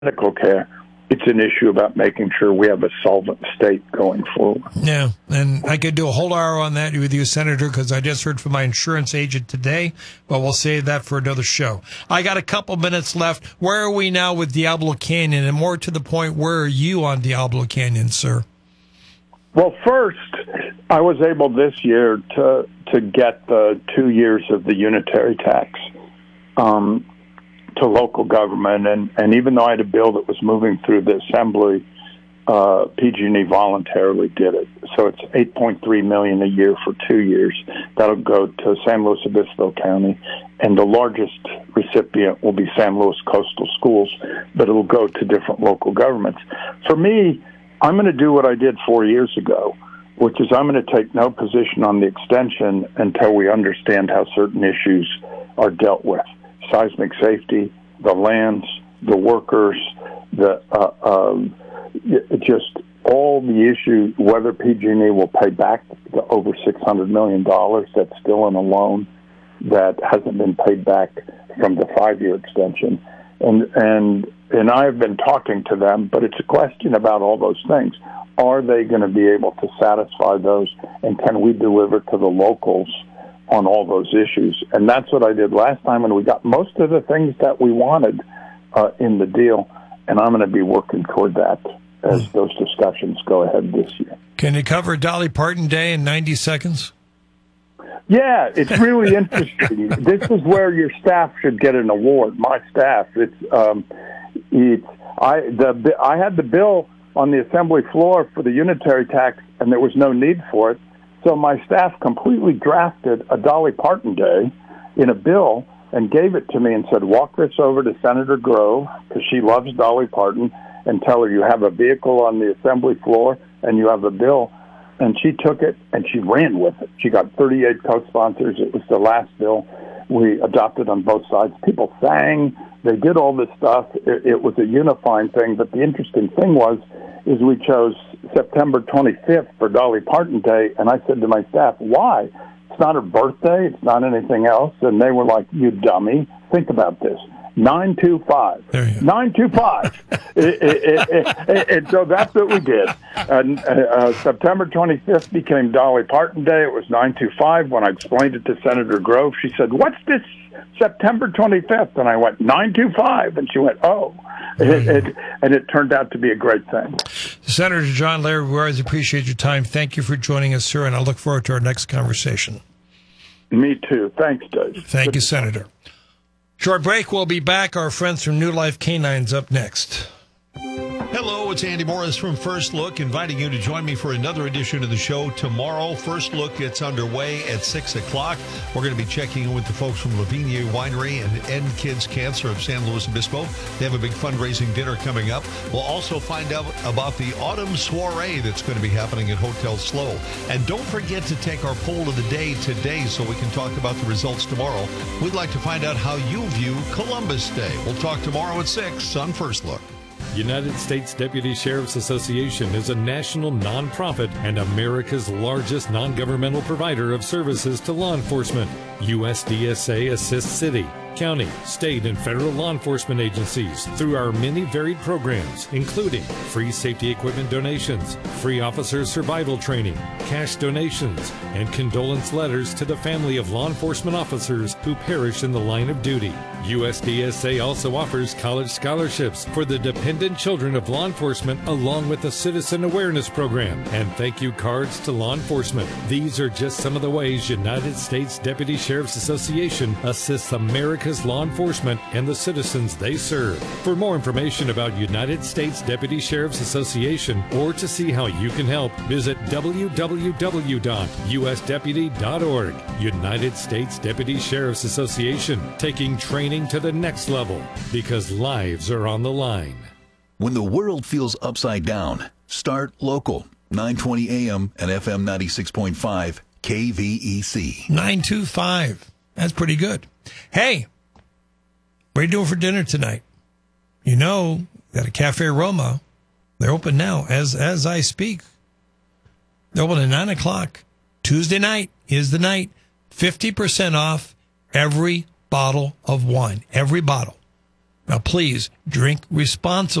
medical care. It's an issue about making sure we have a solvent state going forward. Yeah, and I could do a whole hour on that with you, Senator, because I just heard from my insurance agent today, but we'll save that for another show. I got a couple minutes left. Where are we now with Diablo Canyon? And more to the point, where are you on Diablo Canyon, sir? Well, first, I was able this year to get the 2 years of the unitary tax to local government, and even though I had a bill that was moving through the Assembly, PG&E voluntarily did it. So it's $8.3 million a year for 2 years. That'll go to San Luis Obispo County, and the largest recipient will be San Luis Coastal Schools, but it'll go to different local governments. For me, I'm going to do what I did 4 years ago, which is I'm going to take no position on the extension until we understand how certain issues are dealt with. Seismic safety, the lands, the workers, just all the issues, whether PG&E will pay back the over $600 million that's still in a loan that hasn't been paid back from the 5-year extension. And I have been talking to them, but it's a question about all those things. Are they going to be able to satisfy those, and can we deliver to the locals on all those issues? And that's what I did last time, and we got most of the things that we wanted in the deal, and I'm going to be working toward that as those discussions go ahead this year. Can you cover Dolly Parton Day in 90 seconds? Yeah, it's really interesting. This is where your staff should get an award. My staff. I had the bill on the Assembly floor for the unitary tax, and there was no need for it. So my staff completely drafted a Dolly Parton Day in a bill and gave it to me and said, walk this over to Senator Grove, because she loves Dolly Parton, and tell her you have a vehicle on the Assembly floor and you have a bill. And she took it and she ran with it. She got 38 co-sponsors. It was the last bill we adopted on both sides. People sang. They did all this stuff. It was a unifying thing. But the interesting thing is we chose September 25th for Dolly Parton Day. And I said to my staff, why? It's not her birthday. It's not anything else. And they were like, you dummy. Think about this. 925. 925. And so that's what we did. September 25th became Dolly Parton Day. It was 925. When I explained it to Senator Grove, she said, what's this September 25th? And I went, 925. And she went, oh. And it turned out to be a great thing. Senator John Larry, we always appreciate your time. Thank you for joining us, sir, and I look forward to our next conversation. Me too. Thanks, Dave. Thank you, Senator. Short break. We'll be back. Our friends from New Life Canines up next. Hello, it's Andy Morris from First Look, inviting you to join me for another edition of the show tomorrow. First Look gets underway at 6 o'clock. We're going to be checking in with the folks from Lavinia Winery and End Kids Cancer of San Luis Obispo. They have a big fundraising dinner coming up. We'll also find out about the autumn soiree that's going to be happening at Hotel Slow. And don't forget to take our poll of the day today so we can talk about the results tomorrow. We'd like to find out how you view Columbus Day. We'll talk tomorrow at 6 on First Look. United States Deputy Sheriff's Association is a national nonprofit and America's largest non-governmental provider of services to law enforcement. USDSA assists city, county, state, and federal law enforcement agencies through our many varied programs, including free safety equipment donations, free officer survival training, cash donations, and condolence letters to the family of law enforcement officers who perish in the line of duty. USDSA also offers college scholarships for the dependent children of law enforcement, along with a citizen awareness program and thank you cards to law enforcement. These are just some of the ways United States Deputy Sheriff's Association assists America's law enforcement and the citizens they serve. For more information about United States Deputy Sheriff's Association or to see how you can help, visit www.usdeputy.org. United States Deputy Sheriff's Association, taking training to the next level because lives are on the line. When the world feels upside down, start local. 920 AM and FM 96.5 KVEC. 925. That's pretty good. Hey, what are you doing for dinner tonight? You know, got a Cafe Roma. They're open now as I speak. They're open at 9 o'clock. Tuesday night is the night. 50% off every bottle of wine. Every bottle. Now, please drink responsibly.